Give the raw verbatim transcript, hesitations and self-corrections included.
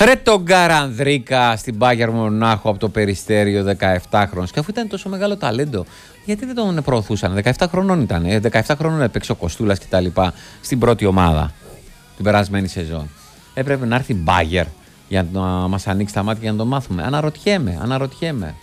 Ρε τον Γκαρανδρίκα στην Μπάγερ Μονάχου από το Περιστέριο δεκαεφτάχρονος. Και αφού ήταν τόσο μεγάλο ταλέντο, γιατί δεν τον προωθούσαν? δεκαεπτά χρονών ήταν. δεκαεπτά χρονών έπαιξε ο Κοστούλας και τα λοιπά στην πρώτη ομάδα την περασμένη σεζόν. Έπρεπε να έρθει η Μπάγερ για να μας ανοίξει τα μάτια για να το μάθουμε. Αναρωτιέμαι, αναρωτιέμαι.